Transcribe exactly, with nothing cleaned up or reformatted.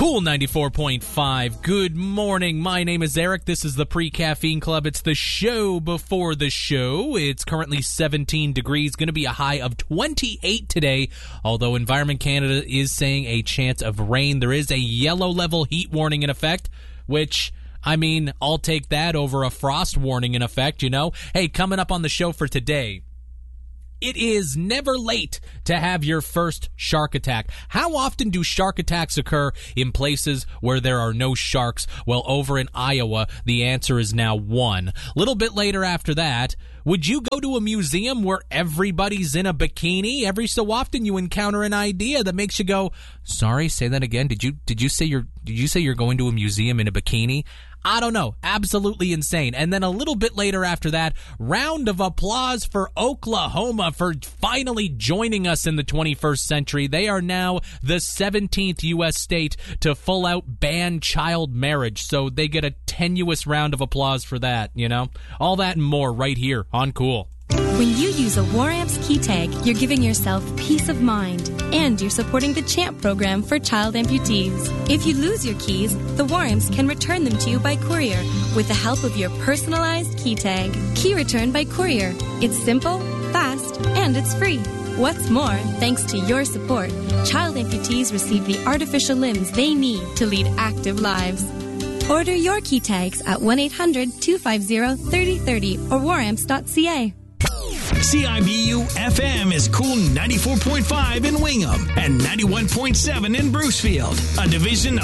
Cool ninety-four point five. Good morning. My name is Eric. This is the Pre-Caffeine Club. It's the show before the show. It's currently seventeen degrees. Going to be a high of twenty-eight today, although Environment Canada is saying a chance of rain. There is a yellow level heat warning in effect, which, I mean, I'll take that over a frost warning in effect, you know? Hey, coming up on the show for today, it is never late to have your first shark attack. How often do shark attacks occur in places where there are no sharks? Well, over in Iowa, the answer is now one. A little bit later after that, would you go to a museum where everybody's in a bikini? Every so often you encounter an idea that makes you go, sorry, say that again. Did you did you say you're did you say you're going to a museum in a bikini? I don't know. Absolutely insane. And then a little bit later after that, round of applause for Oklahoma for finally joining us in the twenty-first century. They are now the seventeenth U S state to full out ban child marriage. So they get a tenuous round of applause for that, you know? All that and more right here on Cool. When you use a WarAmps key tag, you're giving yourself peace of mind, and you're supporting the CHAMP program for child amputees. If you lose your keys, the WarAmps can return them to you by courier with the help of your personalized key tag. Key return by courier. It's simple, fast, and it's free. What's more, thanks to your support, child amputees receive the artificial limbs they need to lead active lives. Order your key tags at one eight hundred two five zero three zero three zero or waramps dot c a. C I B U F M is Cool ninety-four point five in Wingham and ninety-one point seven in Brucefield, a division of